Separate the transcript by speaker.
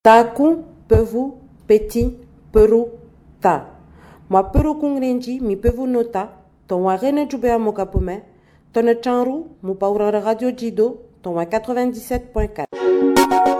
Speaker 1: Taku, pevu, petit, peru, ta. Moi peru kungrenji, mi pevu nota, ton wa rene jube a mokapume, ton chanru, mu paura radio jido, ton wa 97.4.